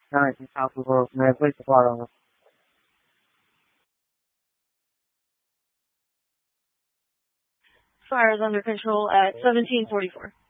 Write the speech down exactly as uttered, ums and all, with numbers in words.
nine in South World. May I place the call on? Fire is under control at seventeen forty-four.